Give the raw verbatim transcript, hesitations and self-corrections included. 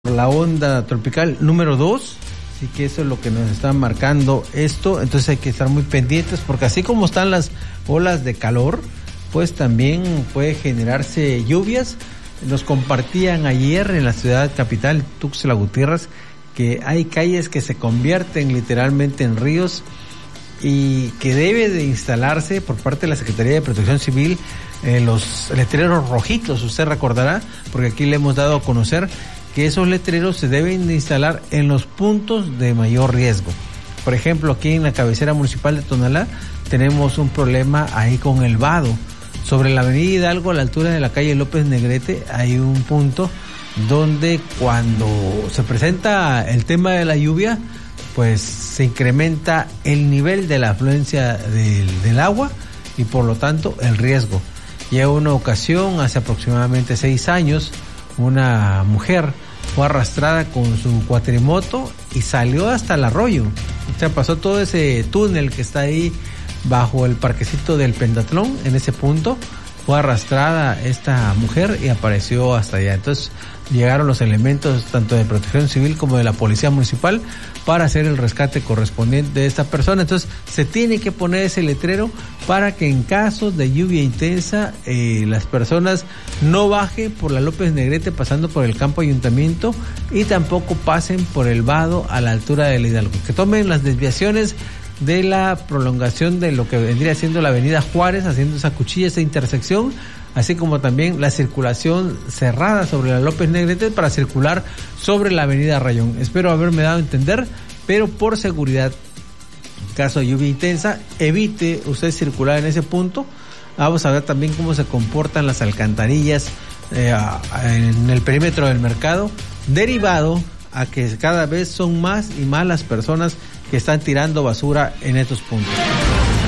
la onda tropical número dos, así que eso es lo que nos está marcando esto. Entonces hay que estar muy pendientes, porque así como están las olas de calor, pues también puede generarse lluvias. Nos compartían ayer en la ciudad capital, Tuxtla Gutiérrez, que hay calles que se convierten literalmente en ríos y que debe de instalarse por parte de la Secretaría de Protección Civil eh, los letreros rojitos. Usted recordará, porque aquí le hemos dado a conocer que esos letreros se deben de instalar en los puntos de mayor riesgo. Por ejemplo, aquí en la cabecera municipal de Tonalá tenemos un problema ahí con el vado. Sobre la avenida Hidalgo, a la altura de la calle López Negrete, hay un punto donde cuando se presenta el tema de la lluvia, pues se incrementa el nivel de la afluencia del, del agua y por lo tanto el riesgo. Y en una ocasión, hace aproximadamente seis años, una mujer fue arrastrada con su cuatrimoto y salió hasta el arroyo. O sea, pasó todo ese túnel que está ahí bajo el parquecito del Pentatlón. En ese punto fue arrastrada esta mujer y apareció hasta allá. Entonces llegaron los elementos tanto de Protección Civil como de la Policía Municipal para hacer el rescate correspondiente de esta persona. Entonces se tiene que poner ese letrero para que en caso de lluvia intensa eh, las personas no bajen por la López Negrete pasando por el campo Ayuntamiento y tampoco pasen por el vado a la altura del Hidalgo. Que tomen las desviaciones de la prolongación de lo que vendría siendo la avenida Juárez, haciendo esa cuchilla, esa intersección, así como también la circulación cerrada sobre la López Negrete para circular sobre la avenida Rayón. Espero haberme dado a entender, pero por seguridad, en caso de lluvia intensa, evite usted circular en ese punto. Vamos a ver también cómo se comportan las alcantarillas eh, en el perímetro del mercado, derivado a que cada vez son más y más las personas que están tirando basura en estos puntos.